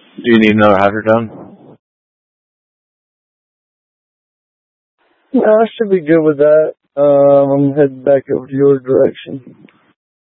Do you need another hydrodone? No, I should be good with that. I'm heading back over to your direction.